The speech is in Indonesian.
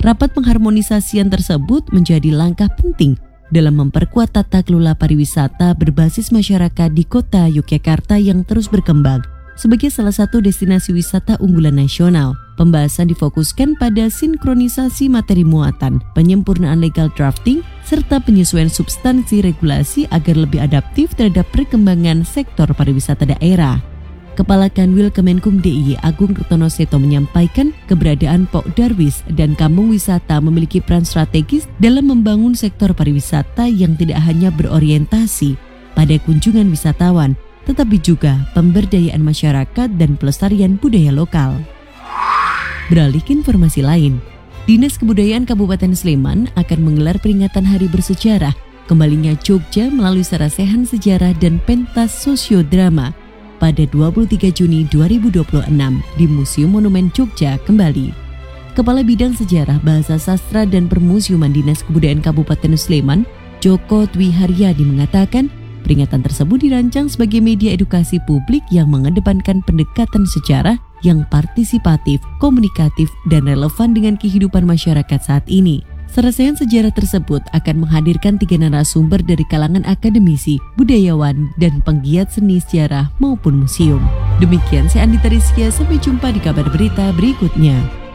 Rapat pengharmonisasian tersebut menjadi langkah penting dalam memperkuat tata kelola pariwisata berbasis masyarakat di kota Yogyakarta yang terus berkembang sebagai salah satu destinasi wisata unggulan nasional. Pembahasan difokuskan pada sinkronisasi materi muatan, penyempurnaan legal drafting, serta penyesuaian substansi regulasi agar lebih adaptif terhadap perkembangan sektor pariwisata daerah. Kepala Kanwil Kemenkum DIY Agung Rutono Seto menyampaikan keberadaan Pok Darwis dan Kampung Wisata memiliki peran strategis dalam membangun sektor pariwisata yang tidak hanya berorientasi pada kunjungan wisatawan, tetapi juga pemberdayaan masyarakat dan pelestarian budaya lokal. Beralih ke informasi lain, Dinas Kebudayaan Kabupaten Sleman akan menggelar peringatan Hari Bersejarah kembalinya Jogja melalui sarasehan sejarah dan pentas sosiodrama pada 23 Juni 2026 di Museum Monumen Jogja kembali. Kepala Bidang Sejarah, Bahasa Sastra dan Permusiuman Dinas Kebudayaan Kabupaten Sleman, Joko Dwi Haryadi mengatakan, peringatan tersebut dirancang sebagai media edukasi publik yang mengedepankan pendekatan sejarah yang partisipatif, komunikatif, dan relevan dengan kehidupan masyarakat saat ini. Sarasehan sejarah tersebut akan menghadirkan 3 narasumber dari kalangan akademisi, budayawan, dan penggiat seni sejarah maupun museum. Demikian saya Andita Rizkia, sampai jumpa di kabar berita berikutnya.